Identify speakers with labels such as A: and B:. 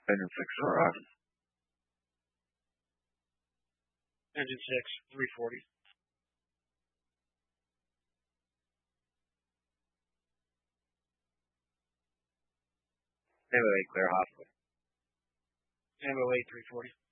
A: Engine 6 arrive.
B: Engine 6, 340.
A: Tango 8, clear hospital.
B: Tango 8, 340.